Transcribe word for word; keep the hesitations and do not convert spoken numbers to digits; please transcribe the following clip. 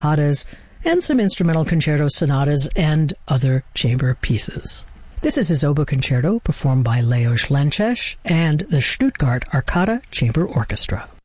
Hadas, and some instrumental concerto sonatas and other chamber pieces. This is his oboe concerto performed by Lajos Lences and the Stuttgart Arcada Chamber Orchestra.